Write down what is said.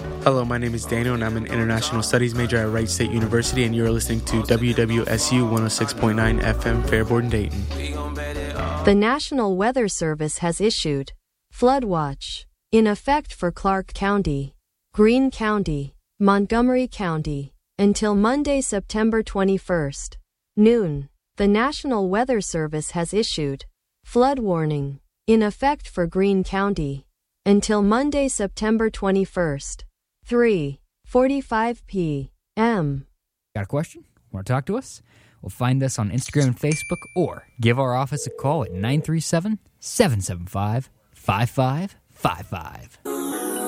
Hello, my name is Daniel, and I'm an international studies major at Wright State University, and you're listening to WWSU 106.9 FM, Fairborn, Dayton. The National Weather Service has issued flood watch in effect for Clark County, Greene County, Montgomery County, until Monday, September 21st, noon. The National Weather Service has issued flood warning in effect for Greene County until Monday, September 21st, 3:45 p.m. Got a question? Want to talk to us? Well, find us on Instagram and Facebook or give our office a call at 937-775-5555.